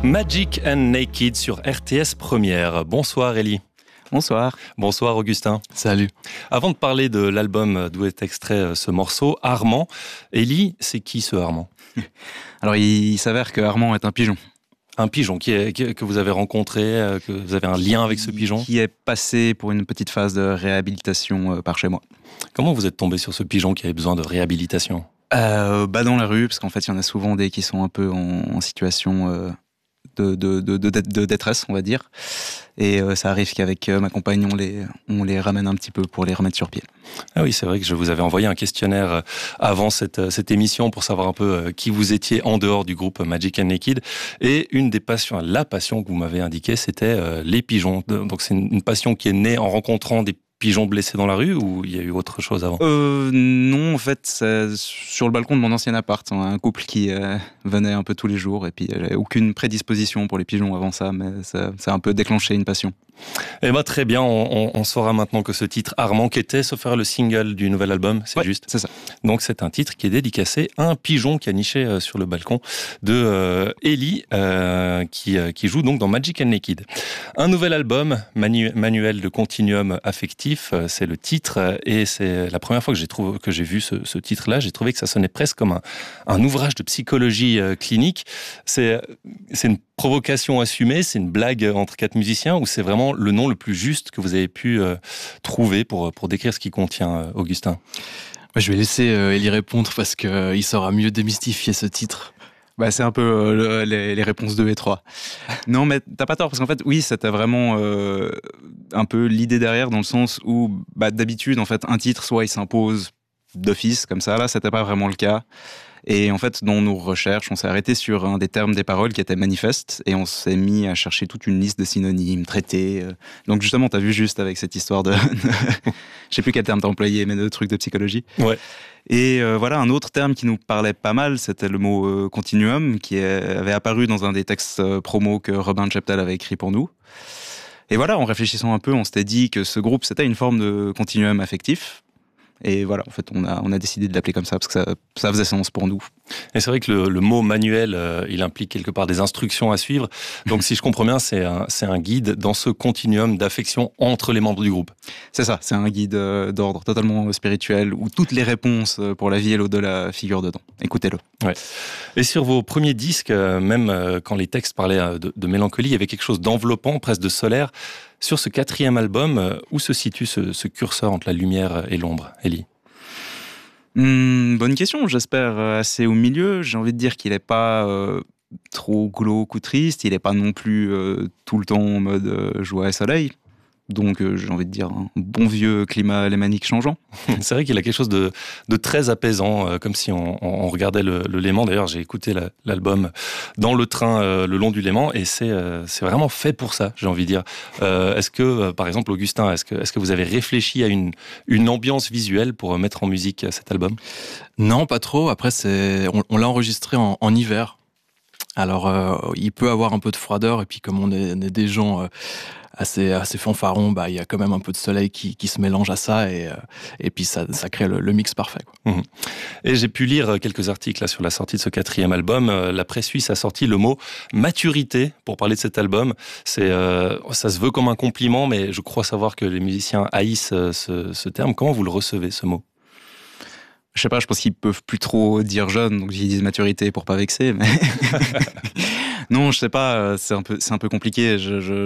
Magic and Naked sur RTS Première. Bonsoir Ellie. Bonsoir. Bonsoir Augustin. Salut. Avant de parler de l'album d'où est extrait ce morceau, Armand. Ellie, c'est qui ce Armand ? Alors il s'avère que Armand est un pigeon. Un pigeon que vous avez rencontré, que vous avez un lien avec ce pigeon ? Qui est passé pour une petite phase de réhabilitation par chez moi. Comment vous êtes tombé sur ce pigeon qui avait besoin de réhabilitation ? Dans la rue, parce qu'en fait il y en a souvent des qui sont un peu en situation de détresse, on va dire. Et ça arrive qu'avec ma compagne, on les ramène un petit peu pour les remettre sur pied. Ah oui, c'est vrai que je vous avais envoyé un questionnaire avant cette émission pour savoir un peu qui vous étiez en dehors du groupe Magic and Naked. Et une des passions, la passion que vous m'avez indiquée, c'était les pigeons. Donc c'est une passion qui est née en rencontrant des pigeons blessés dans la rue, ou il y a eu autre chose avant ? Non, en fait, c'est sur le balcon de mon ancien appart, un couple qui venait un peu tous les jours, et puis j'avais aucune prédisposition pour les pigeons avant ça, mais ça a un peu déclenché une passion. Eh ben très bien, on saura maintenant que ce titre Armand, qui était, sauf faire le single du nouvel album, c'est juste. C'est ça. Donc c'est un titre qui est dédicacé à un pigeon qui a niché sur le balcon de Ellie, qui joue donc dans Magic and Naked. Un nouvel album, manuel de continuum affectif, c'est le titre, et c'est la première fois que j'ai vu ce titre-là, j'ai trouvé que ça sonnait presque comme un ouvrage de psychologie clinique. C'est une provocation assumée, c'est une blague entre quatre musiciens, ou c'est vraiment le nom le plus juste que vous avez pu trouver pour décrire ce qu'il contient, Augustin ? Je vais laisser Ellie répondre parce qu'il saura mieux démystifier ce titre. C'est un peu les réponses 2 et 3. Non, mais t'as pas tort, parce qu'en fait, oui, c'était vraiment un peu l'idée derrière, dans le sens où, d'habitude, en fait, un titre, soit il s'impose d'office, comme ça. Là, c'était pas vraiment le cas. Et en fait, dans nos recherches, on s'est arrêté sur un des termes des paroles qui était manifeste, et on s'est mis à chercher toute une liste de synonymes, traités. Donc justement, t'as vu juste avec cette histoire de... Je sais plus quel terme t'as employé, mais de trucs de psychologie. Ouais. Et voilà, un autre terme qui nous parlait pas mal, c'était le mot continuum, qui avait apparu dans un des textes promo que Robin Cheptel avait écrit pour nous. Et voilà, en réfléchissant un peu, on s'était dit que ce groupe, c'était une forme de continuum affectif. Et voilà, en fait, on a décidé de l'appeler comme ça parce que ça faisait sens pour nous. Et c'est vrai que le mot manuel, il implique quelque part des instructions à suivre. Donc, si je comprends bien, c'est un guide dans ce continuum d'affection entre les membres du groupe. C'est ça, c'est un guide d'ordre totalement spirituel où toutes les réponses pour la vie et l'au-delà figurent dedans. Écoutez-le. Ouais. Et sur vos premiers disques, même quand les textes parlaient de mélancolie, il y avait quelque chose d'enveloppant, presque de solaire. Sur ce 4e album, où se situe ce curseur entre la lumière et l'ombre, Ellie ? Bonne question, j'espère assez au milieu. J'ai envie de dire qu'il n'est pas trop glauque ou triste, il n'est pas non plus tout le temps en mode joie et soleil. Donc j'ai envie de dire un bon vieux climat lémanique changeant. C'est vrai qu'il a quelque chose de très apaisant, comme si on regardait le Léman. D'ailleurs, j'ai écouté l'album dans le train le long du Léman, et c'est vraiment fait pour ça, j'ai envie de dire. Est-ce que, par exemple, Augustin, est-ce que vous avez réfléchi à une ambiance visuelle pour mettre en musique cet album ? Non, pas trop. Après, on l'a enregistré en hiver. Alors, il peut avoir un peu de froideur, et puis comme on est des gens assez fanfarons, il y a quand même un peu de soleil qui se mélange à ça, et puis ça crée le mix parfait, quoi. Mmh. Et j'ai pu lire quelques articles là, sur la sortie de ce 4e album. La presse suisse a sorti le mot maturité pour parler de cet album. Ça se veut comme un compliment, mais je crois savoir que les musiciens haïssent ce terme. Comment vous le recevez, ce mot ? Je sais pas, je pense qu'ils peuvent plus trop dire jeune, donc ils disent maturité pour pas vexer, mais... Non, je sais pas, c'est un peu compliqué.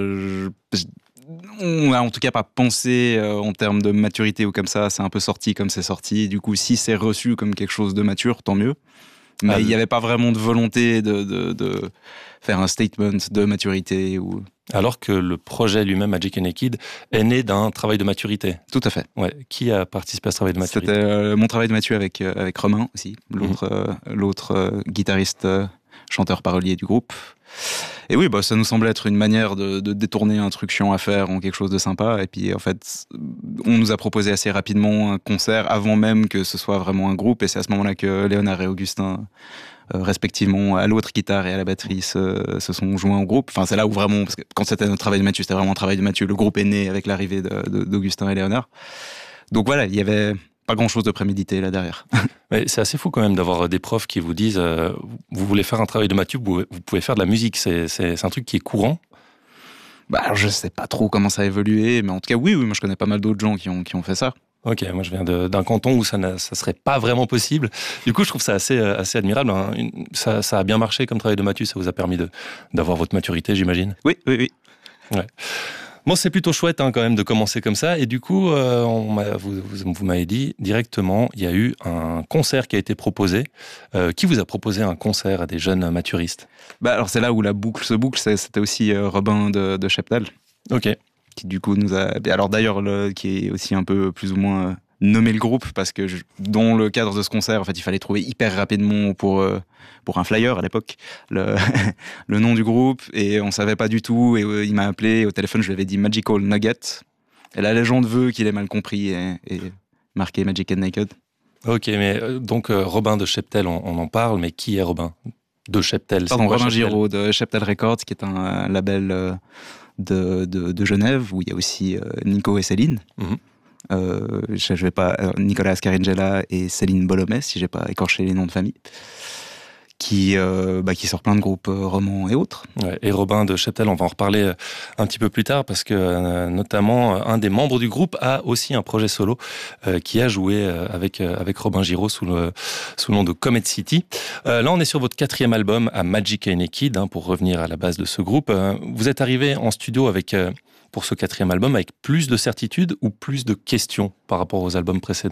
On n'a en tout cas pas pensé en termes de maturité ou comme ça, c'est un peu sorti comme c'est sorti. Du coup, si c'est reçu comme quelque chose de mature, tant mieux. Mais il n'y avait pas vraiment de volonté de faire un statement de maturité ou... Alors que le projet lui-même, Magic and Naked, est né d'un travail de maturité. Tout à fait. Ouais. Qui a participé à ce travail de maturité ? C'était mon travail de maturité avec Romain aussi, l'autre guitariste, chanteur parolier du groupe. Et oui, ça nous semblait être une manière de détourner un truc chiant à faire en quelque chose de sympa. Et puis en fait, on nous a proposé assez rapidement un concert avant même que ce soit vraiment un groupe. Et c'est à ce moment-là que Léonard et Augustin, respectivement à l'autre guitare et à la batterie, se sont joints au groupe. Enfin, c'est là où vraiment, parce que quand c'était notre travail de Mathieu, c'était vraiment un travail de Mathieu. Le groupe est né avec l'arrivée d'Augustin et Léonard. Donc voilà, il y avait pas grand-chose de prémédité là derrière. Mais c'est assez fou quand même d'avoir des profs qui vous disent vous voulez faire un travail de maths, vous pouvez faire de la musique. C'est un truc qui est courant. Alors, je sais pas trop comment ça a évolué, mais en tout cas, oui, moi je connais pas mal d'autres gens qui ont fait ça. Ok, moi je viens d'un canton où ça serait pas vraiment possible. Du coup, je trouve ça assez admirable. Hein. Ça a bien marché comme travail de maths, ça vous a permis d'avoir votre maturité, j'imagine. Oui. Ouais. Bon, c'est plutôt chouette hein, quand même de commencer comme ça. Et du coup, vous m'avez dit directement, il y a eu un concert qui a été proposé. Qui vous a proposé un concert à des jeunes maturistes ? Alors c'est là où la boucle se boucle. C'était aussi Robin de Cheptel. Ok. Qui du coup nous a... Alors d'ailleurs, qui est aussi un peu plus ou moins nommé le groupe, parce que dans le cadre de ce concert, en fait, il fallait trouver hyper rapidement pour un flyer à l'époque le nom du groupe, et on savait pas du tout, et il m'a appelé au téléphone, je lui avais dit Magical Nugget, et la légende veut qu'il ait mal compris et marqué Magic and Naked. Ok, mais donc Robin de Cheptel, on en parle, mais qui est Robin de Cheptel ? Pardon, Robin Giraud de Cheptel Records, qui est un label de Genève, où il y a aussi Nico et Céline. Je vais pas... Nicolas Scaringella et Céline Bolomès, si j'ai pas écorché les noms de famille, qui sort plein de groupes romans et autres. Ouais, et Robin de Cheptel, on va en reparler un petit peu plus tard, parce que notamment un des membres du groupe a aussi un projet solo qui a joué avec Robin Giraud sous le nom de Comet City. Là, on est sur votre 4e album, à Magic and Naked, pour revenir à la base de ce groupe. Vous êtes arrivé en studio pour ce 4e album avec plus de certitude ou plus de questions par rapport aux albums précédents ?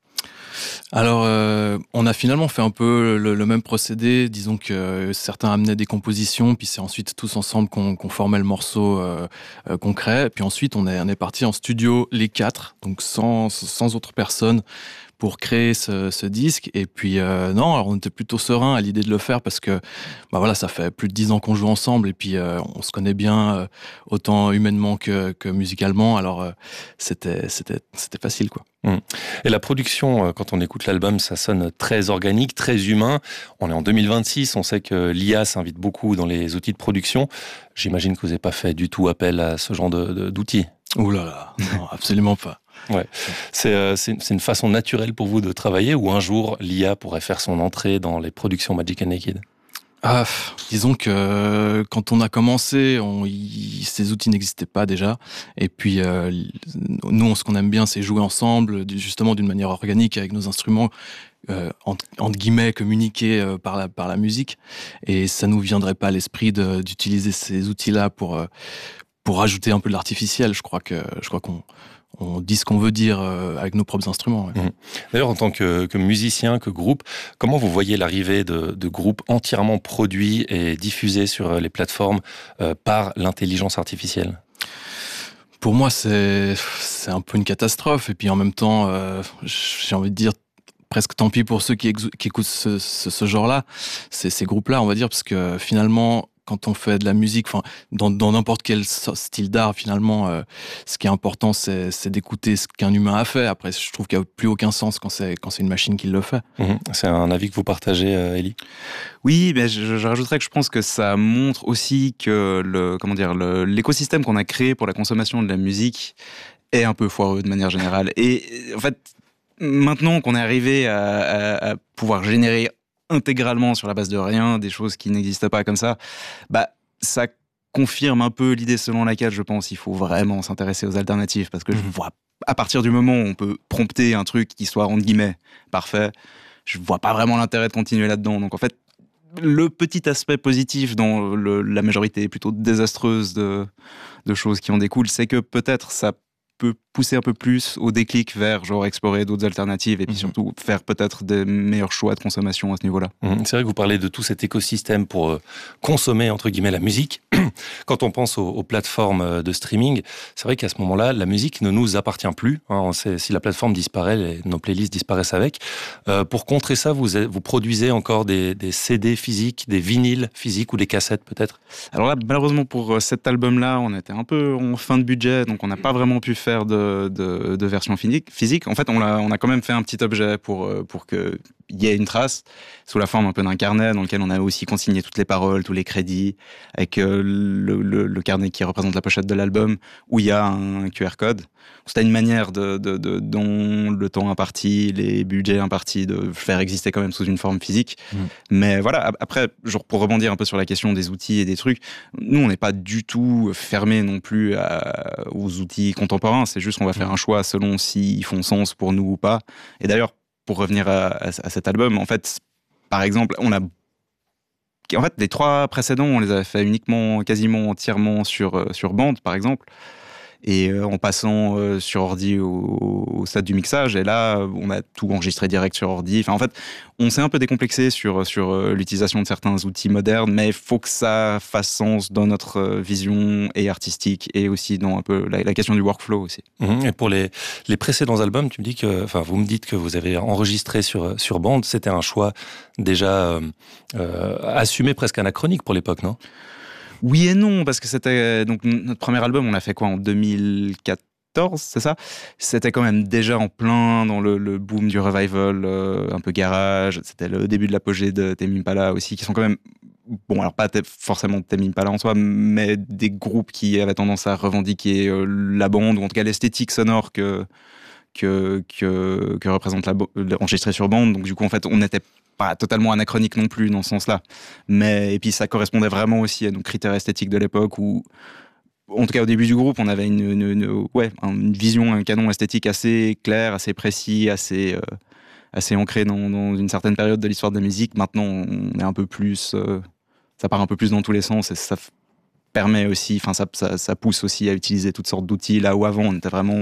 Alors, on a finalement fait un peu le même procédé. Disons que certains amenaient des compositions, puis c'est ensuite tous ensemble qu'on formait le morceau concret. Puis ensuite, on est parti en studio les 4, donc sans autre personne, pour créer ce disque. Et puis non, alors on était plutôt serein à l'idée de le faire, parce que ça fait plus de 10 ans qu'on joue ensemble, et puis on se connaît bien autant humainement que musicalement. Alors c'était facile, quoi. Et la production, quand on écoute l'album, ça sonne très organique, très humain. On est en 2026, on sait que l'IA s'invite beaucoup dans les outils de production. J'imagine que vous n'avez pas fait du tout appel à ce genre d'outils. Ouh là là, non, absolument pas. Ouais. C'est une façon naturelle pour vous de travailler, ou un jour l'IA pourrait faire son entrée dans les productions Magic and Naked ? Disons que quand on a commencé, ces outils n'existaient pas déjà. Et puis nous, ce qu'on aime bien, c'est jouer ensemble, justement d'une manière organique avec nos instruments, entre guillemets, communiquer par la musique. Et ça nous viendrait pas à l'esprit d'utiliser ces outils-là pour rajouter un peu de l'artificiel. Je crois qu'on dit ce qu'on veut dire avec nos propres instruments. Ouais. D'ailleurs, en tant que musicien, que groupe, comment vous voyez l'arrivée de groupes entièrement produits et diffusés sur les plateformes par l'intelligence artificielle ? Pour moi, c'est un peu une catastrophe. Et puis en même temps, j'ai envie de dire, presque tant pis pour ceux qui écoutent ce genre-là, ces groupes-là, on va dire, parce que finalement, quand on fait de la musique, dans n'importe quel style d'art, finalement, ce qui est important, c'est d'écouter ce qu'un humain a fait. Après, je trouve qu'il n'y a plus aucun sens quand c'est une machine qui le fait. C'est un avis que vous partagez, Élie ? Oui, mais je rajouterais que je pense que ça montre aussi que l'écosystème qu'on a créé pour la consommation de la musique est un peu foireux de manière générale. Et en fait, maintenant qu'on est arrivé à pouvoir générer intégralement sur la base de rien, des choses qui n'existent pas comme ça, ça confirme un peu l'idée selon laquelle, je pense, il faut vraiment s'intéresser aux alternatives, parce que je vois, à partir du moment où on peut prompter un truc qui soit, entre guillemets, parfait, je vois pas vraiment l'intérêt de continuer là-dedans. Donc en fait, le petit aspect positif dans la majorité plutôt désastreuse de choses qui en découlent, c'est que peut-être ça peut pousser un peu plus au déclic vers explorer d'autres alternatives, et puis surtout faire peut-être des meilleurs choix de consommation à ce niveau-là. C'est vrai que vous parlez de tout cet écosystème pour consommer, entre guillemets, la musique. Quand on pense aux plateformes de streaming, c'est vrai qu'à ce moment-là, la musique ne nous appartient plus. Si la plateforme disparaît, nos playlists disparaissent avec. Pour contrer ça, vous produisez encore des CD physiques, des vinyles physiques ou des cassettes peut-être ? Alors là, malheureusement pour cet album-là, on était un peu en fin de budget, donc on n'a pas vraiment pu faire faire de version physique. En fait, on a quand même fait un petit objet pour que il y ait une trace sous la forme un peu d'un carnet dans lequel on a aussi consigné toutes les paroles, tous les crédits, avec le carnet qui représente la pochette de l'album, où il y a un QR code. C'était une manière dont le temps imparti, les budgets impartis, de faire exister quand même sous une forme physique. Mais voilà, après, genre pour rebondir un peu sur la question des outils et des trucs, nous, on n'est pas du tout fermé non plus aux outils contemporains. C'est juste qu'on va faire un choix selon s'ils font sens pour nous ou pas. Et d'ailleurs, pour revenir à cet album, en fait, par exemple, les 3 précédents, on les avait fait uniquement, quasiment entièrement sur bande, par exemple. Et en passant sur ordi au stade du mixage, et là, on a tout enregistré direct sur ordi. Enfin, en fait, on s'est un peu décomplexé sur l'utilisation de certains outils modernes, mais il faut que ça fasse sens dans notre vision et artistique, et aussi dans un peu la question du workflow aussi. Et pour les précédents albums, vous me dites que vous avez enregistré sur bande. C'était un choix déjà assumé, presque anachronique pour l'époque, non ? Oui et non, parce que c'était donc notre premier album, on l'a fait quoi en 2014, c'est ça ? C'était quand même déjà en plein dans le boom du revival, un peu garage. C'était le début de l'apogée de Tame Impala aussi, qui sont quand même, bon, alors pas forcément Tame Impala en soi, mais des groupes qui avaient tendance à revendiquer la bande, ou en tout cas l'esthétique sonore que représente enregistré sur bande. Donc du coup, en fait, on n'était pas totalement anachronique non plus dans ce sens-là. Et puis ça correspondait vraiment aussi à nos critères esthétiques de l'époque, où, en tout cas au début du groupe, on avait une vision, un canon esthétique assez clair, assez précis, assez ancré dans une certaine période de l'histoire de la musique. Maintenant, on est un peu plus... ça part un peu plus dans tous les sens, et ça permet aussi... Enfin, ça pousse aussi à utiliser toutes sortes d'outils, là où avant, on était vraiment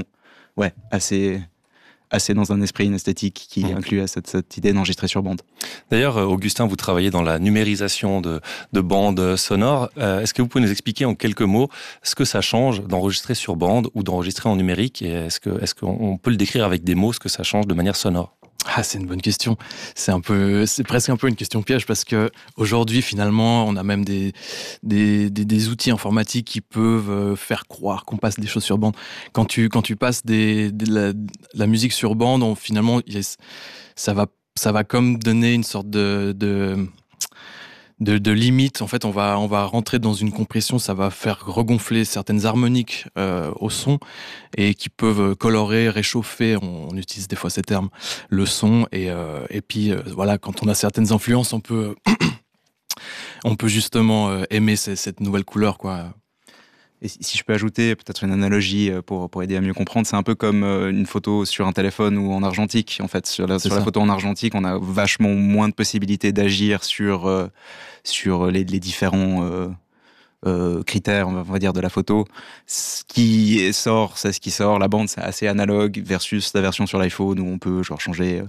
assez dans un esprit, une esthétique qui inclut cette idée d'enregistrer sur bande. D'ailleurs, Augustin, vous travaillez dans la numérisation de bandes sonores. Est-ce que vous pouvez nous expliquer en quelques mots ce que ça change d'enregistrer sur bande ou d'enregistrer en numérique, et est-ce qu'on peut le décrire avec des mots, ce que ça change de manière sonore ? C'est une bonne question. C'est presque un peu une question piège, parce que aujourd'hui, finalement, on a même des outils informatiques qui peuvent faire croire qu'on passe des choses sur bande. Quand tu passes de la musique sur bande, finalement, ça va comme donner une sorte de limite. En fait, on va rentrer dans une compression, ça va faire regonfler certaines harmoniques au son, et qui peuvent colorer, réchauffer, on utilise des fois ces termes, le son, et puis voilà, quand on a certaines influences, on peut justement aimer cette nouvelle couleur, quoi. Et si je peux ajouter peut-être une analogie pour aider à mieux comprendre, c'est un peu comme une photo sur un téléphone ou en argentique. En fait, sur la photo en argentique, on a vachement moins de possibilités d'agir sur les différents critères, on va dire, de la photo. Ce qui sort, c'est ce qui sort. La bande, c'est assez analogue, versus la version sur l'iPhone, où on peut changer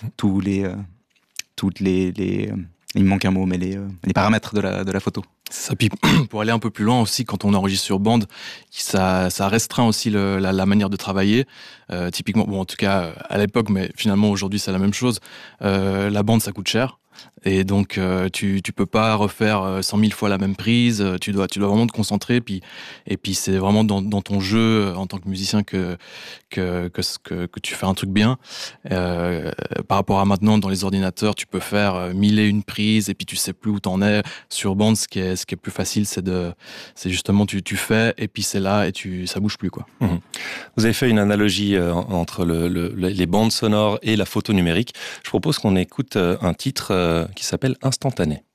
il me manque un mot, mais les paramètres de la photo. Ça, puis pour aller un peu plus loin aussi, quand on enregistre sur bande, ça restreint aussi la manière de travailler. Typiquement, bon, en tout cas à l'époque, mais finalement aujourd'hui c'est la même chose. La bande, ça coûte cher. Et donc tu peux pas refaire 100 000 fois la même prise. Tu dois vraiment te concentrer. Et puis c'est vraiment dans ton jeu en tant que musicien que tu fais un truc bien. Par rapport à maintenant, dans les ordinateurs, tu peux faire 1001 prises, et puis tu sais plus où t'en es. Sur bande, ce qui est plus facile, c'est justement tu fais, et puis c'est là, et ça bouge plus, quoi. Vous avez fait une analogie entre les bandes sonores et la photo numérique. Je propose qu'on écoute un titre qui s'appelle Instantané.